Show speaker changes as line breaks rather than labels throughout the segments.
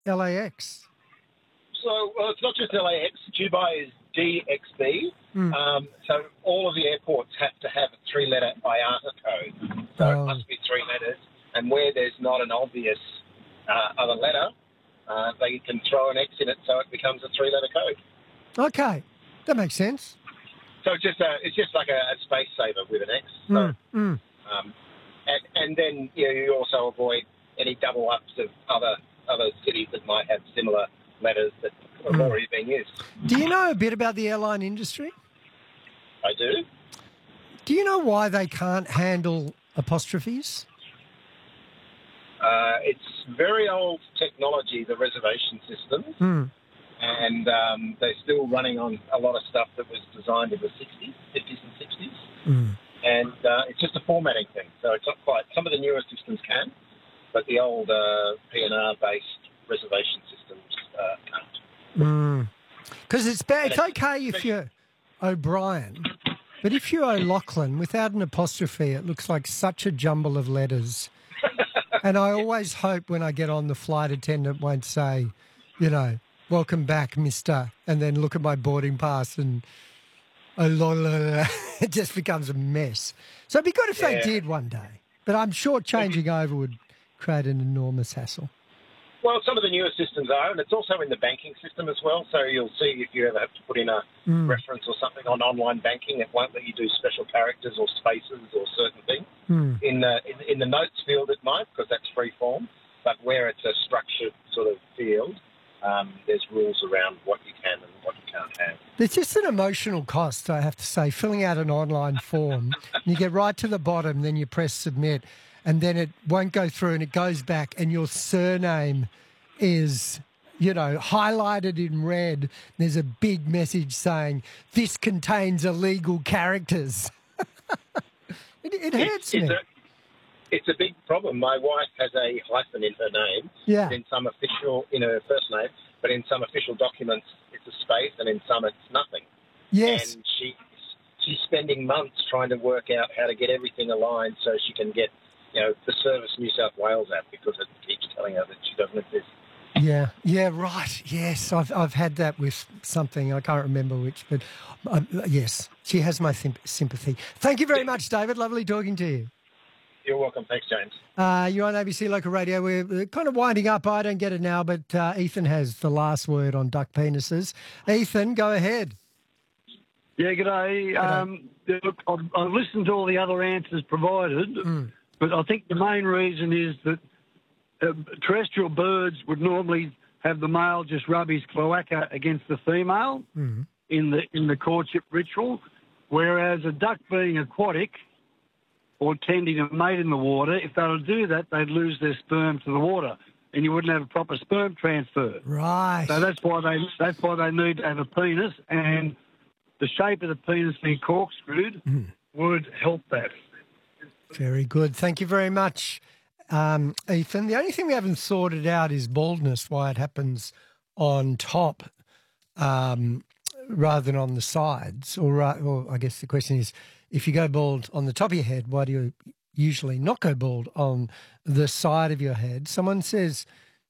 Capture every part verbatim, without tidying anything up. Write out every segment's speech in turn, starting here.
L A X?
So well, it's not just L A X. Dubai is D X B.
Mm.
Um, so all of the airports have to have a three-letter I A T A code. So
Oh.
it must be three letters. And where there's not an obvious uh, other letter, uh, they can throw an X in it so it becomes a three-letter code.
Okay, that makes sense.
So it's just a, it's just like a, a space saver with an X. So,
Mm. Mm.
um, and, and then you know, you also avoid any double ups of other other cities that might have similar letters that are
Mm.
already being used.
Do you know a bit about the airline industry?
I do.
Do you know why they can't handle apostrophes?
Uh, it's very old technology, the reservation system,
Mm.
and um, they're still running on a lot of stuff that was designed in the sixties, fifties and sixties.
Mm.
And uh, it's just a formatting thing. So it's not quite, some of the newer systems can, but the old uh, P N R-based reservation systems uh, can't.
Because it's bad.
And
It's
it's-
okay if you're O'Brien, but if you're O'Loughlin without an apostrophe, it looks like such a jumble of letters. And I always hope when I get on, the flight attendant won't say, you know, welcome back, mister, and then look at my boarding pass and oh, la, la, la. It just becomes a mess. So it'd be good if they
Yeah.
did one day. But I'm sure changing over would create an enormous hassle.
Well, some of the newer systems are, and it's also in the banking system as well. So you'll see if you ever have to put in a
Mm.
reference or something on online banking, it won't let you do special characters or spaces or certain things.
Mm.
In the in, in the notes field, it might, because that's free form. But where it's a structured sort of field, um, there's rules around what you can and what you can't have.
There's just an emotional cost, I have to say, filling out an online form. You get right to the bottom, then you press submit, and then it won't go through and it goes back and your surname is, you know, highlighted in red. There's a big message saying, this contains illegal characters. it, it hurts
it's, it's
me.
A, it's a big problem. My wife has a hyphen in her name.
Yeah.
In some official, in her first name, but in some official documents, it's a space, and in some, it's nothing.
Yes.
And she she's spending months trying to work out how to get everything aligned so she can get, you know, the Service New South Wales app, because it keeps telling her that she doesn't exist.
Yeah, yeah, right. Yes, I've I've had that with something. I can't remember which, but um, yes, she has my symp- sympathy. Thank you very much, David. Lovely talking to you.
You're welcome. Thanks, James.
Uh, you're on A B C Local Radio. We're, we're kind of winding up. I don't get it now, but uh, Ethan has the last word on duck penises. Ethan, go ahead.
Yeah, g'day. Um, look, I've, I've listened to all the other answers provided,
Mm.
but I think the main reason is that uh, terrestrial birds would normally have the male just rub his cloaca against the female
Mm.
in the in the courtship ritual, whereas a duck being aquatic or tending to mate in the water, if they were to do that, they'd lose their sperm to the water, and you wouldn't have a proper sperm transfer.
Right.
So that's why they that's why they need to have a penis, and the shape of the penis being corkscrewed
Mm.
would help that.
Very good. Thank you very much, um, Ethan. The only thing we haven't sorted out is baldness, why it happens on top um, rather than on the sides. Or, right, or I guess the question is, if you go bald on the top of your head, why do you usually not go bald on the side of your head? Someone says,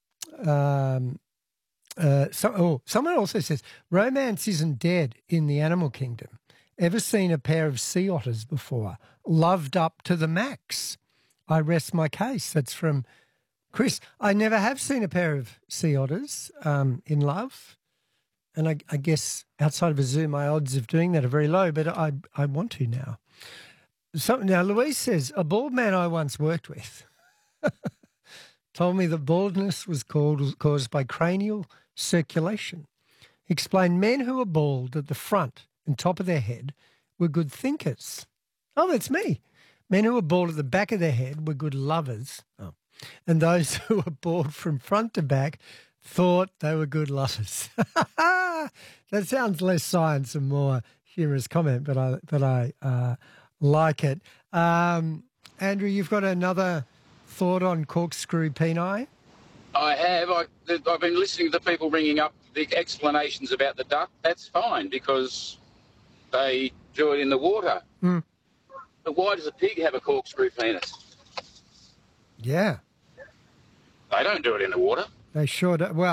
um, uh, so, oh, someone also says, romance isn't dead in the animal kingdom. Ever seen a pair of sea otters before? Loved up to the max. I rest my case. That's from Chris. I never have seen a pair of sea otters um, in love. And I, I guess outside of a zoo, my odds of doing that are very low, but I I want to now. So, now, Louise says, a bald man I once worked with told me that baldness was called, caused by cranial circulation. He explained men who were bald at the front and top of their head were good thinkers. Oh, that's me. Men who were bald at the back of their head were good lovers. Oh. And those who were bald from front to back thought they were good lovers. That sounds less science and more humorous comment, but I but I uh, like it. Um, Andrew, you've got another thought on corkscrew peni?
I have. I, I've been listening to the people ringing up the explanations about the duck. That's fine because they do it in the water.
Mm.
But why does a pig have a corkscrew penis?
Yeah.
They don't do it in the water.
They sure do. Well,